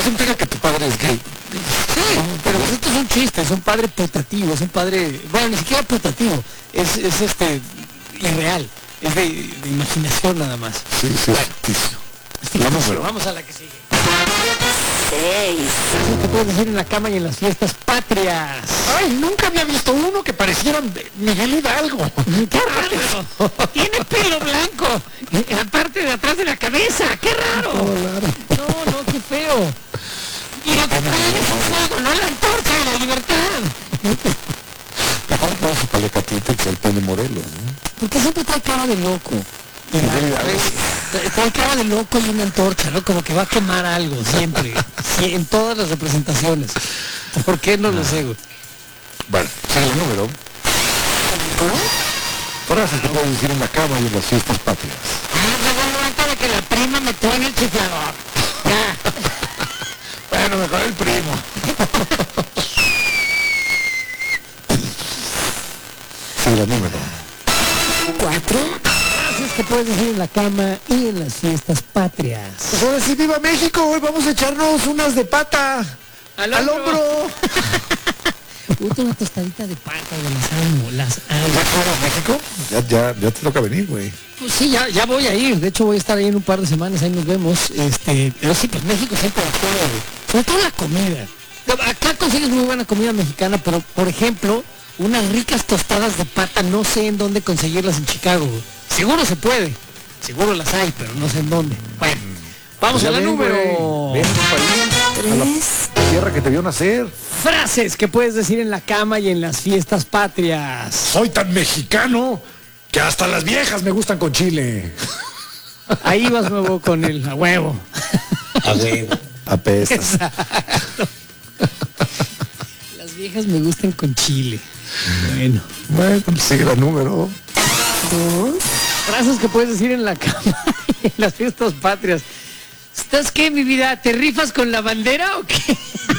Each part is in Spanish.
eso implica que tu padre es gay. Sí, pero pues esto es un chiste, es un padre putativo, es un padre, bueno, ni siquiera putativo, es irreal, es de imaginación nada más. Sí, sí, es ficticio. Vamos a la que sigue. 6. Eso que puedes decir en la cama y en las fiestas patrias. Ay, nunca había visto uno que parecieran de Miguel Hidalgo. ¡Qué raro! Tiene pelo blanco, aparte de atrás de la cabeza, ¡qué raro! No, qué feo. Y lo que trae es un fuego, no la antorcha de la libertad. Mejor para su paliacatita que el pene Morelos, ¿no? Porque siempre trae cara de loco. Trae cara de loco y una antorcha, ¿no? Como que va a quemar algo, siempre. Sí, en todas las representaciones. ¿Por qué? No lo sé, güey. Bueno, sigue el número. Frases que puedes decir en la cama y en las fiestas patrias. Antes de que la prima me truene el chiflador. Ya. Bueno, mejor el primo. Sigue el número. 4. Frases que puedes decir en la cama y en las fiestas patrias. Pues ahora sí, ¡viva México! Hoy vamos a echarnos unas de pata. ¡Al hombro! Una tostadita de pata, de las amo. ¿Ya fuera a México? Ya te toca venir, güey. Pues sí, ya voy a ir. De hecho voy a estar ahí en un par de semanas, ahí nos vemos. Pero sí, pues México siempre la juega, güey. Sobre todo la comida. Acá consigues muy buena comida mexicana, pero por ejemplo, unas ricas tostadas de pata, no sé en dónde conseguirlas en Chicago, güey. Seguro se puede. Seguro las hay, pero no sé en dónde. Bueno, vamos a la número. Ven, país, a la tierra que te vio nacer. Frases que puedes decir en la cama y en las fiestas patrias. Soy tan mexicano que hasta las viejas me gustan con chile. Ahí vas nuevo con el a huevo. A huevo. Apesta. Exacto. Las viejas me gustan con chile. Bueno, pues sigue la número. 2. Frases que puedes decir en la cama y en las fiestas patrias. ¿Estás qué, mi vida? ¿Te rifas con la bandera o qué?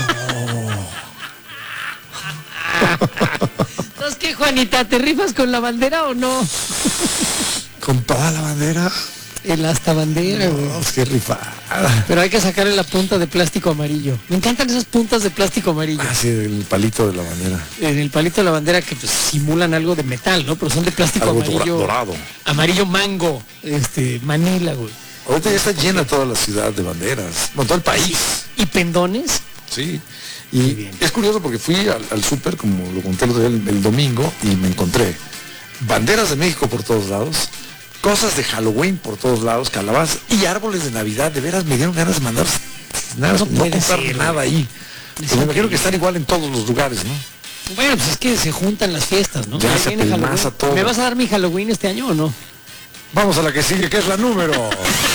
¿Estás qué, Juanita? ¿Te rifas con la bandera o no? ¿Con toda la bandera? El hasta bandera, güey. No, qué rifada. Pero hay que sacarle la punta de plástico amarillo. Me encantan esas puntas de plástico amarillo. Ah, sí, el palito de la bandera. En el palito de la bandera que pues, simulan algo de metal, ¿no? Pero son de plástico algo amarillo. Dorado. Amarillo mango, Manila, güey. Ahorita ya está llena toda la ciudad de banderas. Bueno, todo el país. ¿Y pendones? Sí. Y es curioso porque fui al súper, como lo conté el otro día, el domingo, y me encontré banderas de México por todos lados, cosas de Halloween por todos lados, calabazas y árboles de Navidad. De veras me dieron ganas de mandar nada, no comprar nada ahí. Pues me imagino que están igual en todos los lugares, ¿no? Bueno, pues es que se juntan las fiestas, ¿no? Ya se apelmaza todo. ¿Me vas a dar mi Halloween este año o no? Vamos a la que sigue, que es la número 1.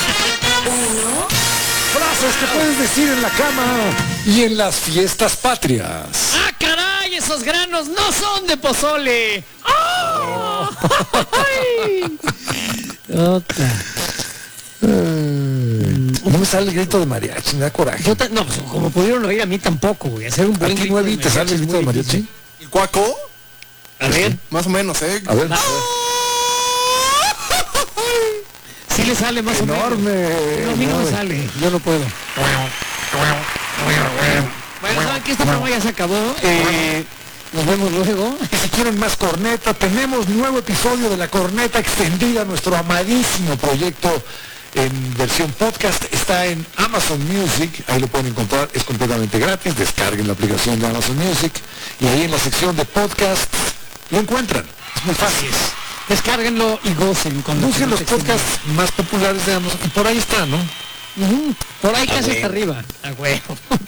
Frases que puedes decir en la cama y en las fiestas patrias. ¡Ah, caray! Esos granos no son de pozole. ¡Oh! Otra. No me sale el grito de mariachi, me da coraje. No, pues, como pudieron oír a mí tampoco, güey. Hacer un buen grito de mariachi. ¿Te sale el grito de mariachi? ¿El cuaco? A ver. Más o menos, ¿eh? A ver. Sí le sale más enorme, o menos. No, a mí no me sale. Yo no puedo. Bueno, ¿saben que esta prueba ya se acabó? Nos vemos luego. Si quieren más corneta, tenemos nuevo episodio de la corneta extendida, nuestro amadísimo proyecto en versión podcast. Está en Amazon Music, ahí lo pueden encontrar, es completamente gratis. Descarguen la aplicación de Amazon Music y ahí en la sección de podcast lo encuentran. Es muy fácil. Descárguenlo y gocen. Busquen los podcasts más populares de Amazon y por ahí está, ¿no? Por ahí casi hasta arriba. A huevo.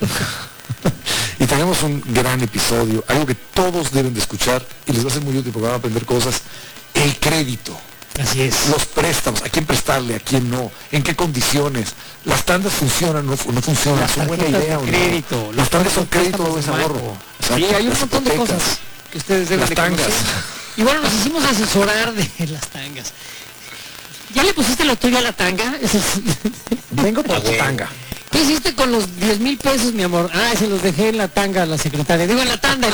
Y tenemos un gran episodio, algo que todos deben de escuchar y les va a ser muy útil porque van a aprender cosas. El crédito. Así es. Los préstamos, a quién prestarle, a quién no, en qué condiciones. Las tandas funcionan o no funcionan, son buena idea o no. Crédito. Las tandas son crédito o es ahorro. Sí, hay un montón de cosas que ustedes deben de tangas. conocer. Y bueno, nos hicimos asesorar de las tangas. ¿Ya le pusiste lo tuyo a la tanga? Vengo por tu tanga. ¿Qué hiciste con los 10,000 pesos, mi amor? Ah, se los dejé en la tanga a la secretaria. Digo, en la tanda.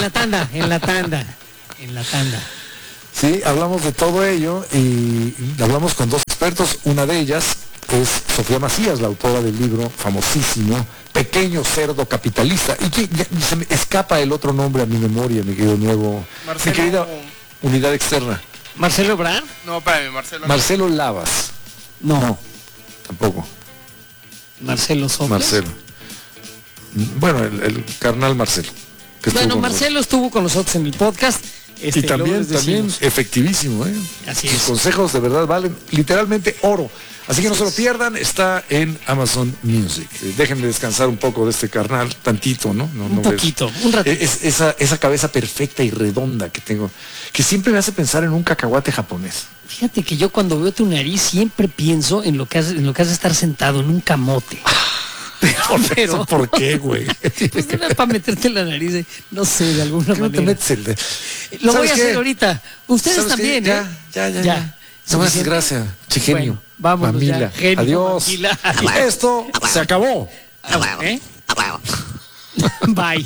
Sí, hablamos de todo ello y hablamos con dos expertos. Una de ellas es Sofía Macías, la autora del libro famosísimo pequeño cerdo capitalista. Y que se me escapa el otro nombre a mi memoria, mi querido Nuevo. Marcelo... Mi querida unidad externa. ¿Marcelo Ebrard? No, espérame, Marcelo. Marcelo Lavas. No. Tampoco. ¿Marcelo Sopes? Marcelo. Bueno, el carnal Marcelo. Bueno, Marcelo estuvo con nosotros en el podcast. Y también efectivísimo, ¿eh? Así Sus es. consejos de verdad valen literalmente oro. Así que no se lo pierdan, está en Amazon Music. Déjenme descansar un poco de este carnal, tantito, ¿no? Un poquito, un ratito. Esa cabeza perfecta y redonda que tengo, que siempre me hace pensar en un cacahuate japonés. Fíjate que yo cuando veo tu nariz siempre pienso en lo que hace estar sentado en un camote. Pero ¿por qué, güey? Pues no es para meterte en la nariz, no sé, de alguna manera. No te metes el de... Lo voy a hacer ahorita. Ustedes también, ¿eh? Ya. Muchas gracias, Chigenio. Bueno, vámonos ya. Genio, adiós. Mamila. Esto se acabó. ¿Eh? Bye.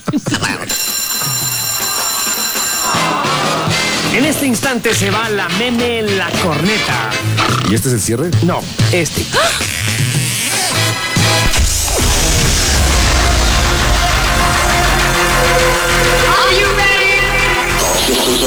En este instante se va la Meme en la corneta. ¿Y este es el cierre? No, este.